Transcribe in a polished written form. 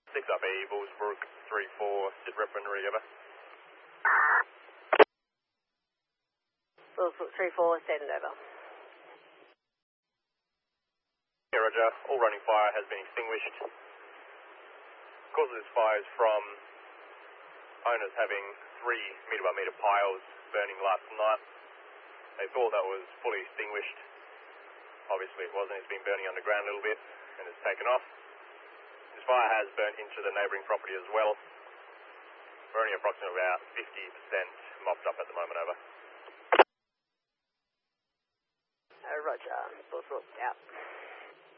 6 up E, Bullsbrook, 3-4, sit rep when ready, over. Bullsbrook 3-4, send over. Yeah, roger. All running fire has been extinguished. Cause of this fire is from owners having 3 metre by metre piles burning last night. They thought that was fully extinguished. Obviously it wasn't. It's been burning underground a little bit and it's taken off. This fire has burnt into the neighbouring property as well. We're only approximately about 50% mopped up at the moment, over. Roger. Bullsbrook out.